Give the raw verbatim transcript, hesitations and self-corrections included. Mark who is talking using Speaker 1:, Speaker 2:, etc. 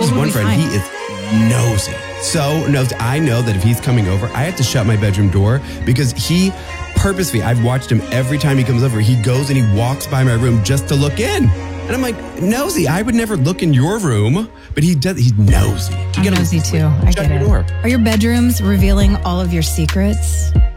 Speaker 1: this one friend, he is nosy. So nosy. I know that if he's coming over, I have to shut my bedroom door because he purposely, I've watched him every time he comes over, he goes and he walks by my room just to look in. And I'm like, nosy, I would never look in your room, but he does, he's nosy. You
Speaker 2: I'm
Speaker 1: gotta
Speaker 2: nosy too. I
Speaker 1: shut
Speaker 2: get
Speaker 1: your
Speaker 2: it.
Speaker 1: door.
Speaker 2: Are your bedrooms revealing all of your secrets?